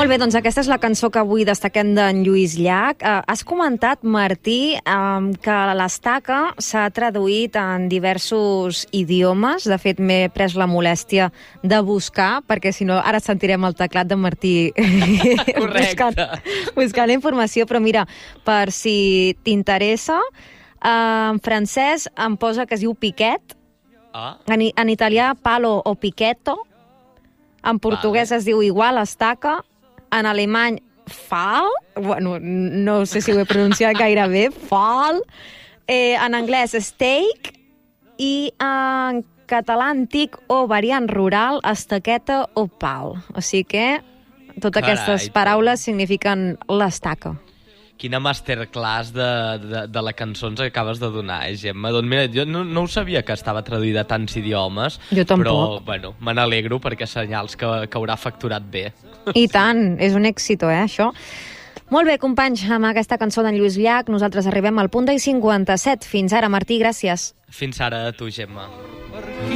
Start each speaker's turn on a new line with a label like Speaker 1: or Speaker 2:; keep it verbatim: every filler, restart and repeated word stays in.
Speaker 1: Molt bé, doncs aquesta és la cançó que avui destaquem d'en Lluís Llach. Eh, has comentat, Martí, eh, que l'estaca s'ha traduït en diversos idiomes. De fet, m'he pres la molèstia de buscar, perquè si no, ara sentirem el teclat de Martí buscant, buscant informació. Però mira, per si t'interessa, eh, en francès em posa que es diu piquet,
Speaker 2: Ah.
Speaker 1: en, en italià palo o piquetto, en portuguès
Speaker 2: Vale.
Speaker 1: es diu igual, estaca, en alemany fal, bueno, no sé si ho he pronunciat gaire bé, fal, eh, en anglès steak, i en català antic o variant rural, estaqueta o pal. O sigui que totes
Speaker 2: Carai,
Speaker 1: aquestes paraules signifiquen l'estaca.
Speaker 2: Quina masterclass de, de, de la cançó ens acabes de donar, eh, Gemma? Doncs mira, jo no, no ho sabia que estava traduïda a tants idiomes.
Speaker 1: Jo tampoc.
Speaker 2: Però, bueno, me n'alegro perquè senyals que, que haurà facturat bé.
Speaker 1: I tant, és un èxito, eh, això. Molt bé, companys, amb aquesta cançó d'en Lluís Llach nosaltres arribem al punt i cinquanta-set. Fins ara, Martí, gràcies.
Speaker 2: Fins ara a tu, Gemma.